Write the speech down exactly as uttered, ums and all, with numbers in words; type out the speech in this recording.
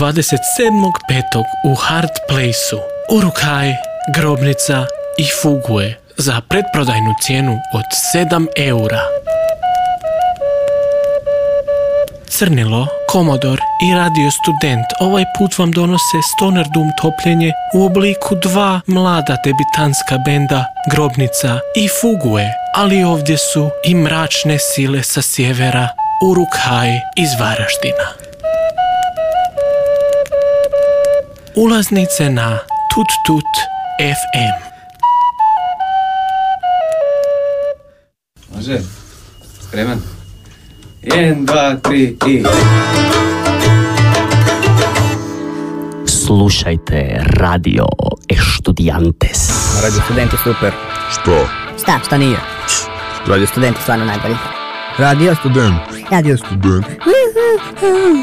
dvadeset sedmog petog u Hard Placeu. Uruk-hai, grobnica i Fugue za pretprodajnu cijenu od sedam eura. Crnilo, Komodor i Radio Student ovaj put vam donose Stoner Doom topljenje u obliku dva mlada debitanska benda Grobnica i Fugue, ali ovdje su i mračne sile sa sjevera, Uruk-hai iz Varaždina. Ulaznice na Tut Tut ef em. Može? Spreman? Jedan, dva, tri i... Slušajte Radio Estudiantes. Radio Student je super. Što? Šta, šta nije? Radio Student je stvarno najbolji. Radio Student. Radio Student.